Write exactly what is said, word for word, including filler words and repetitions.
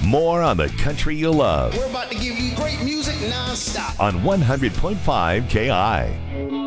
More on the country you love We're about to give you great music nonstop. on one hundred point five K I.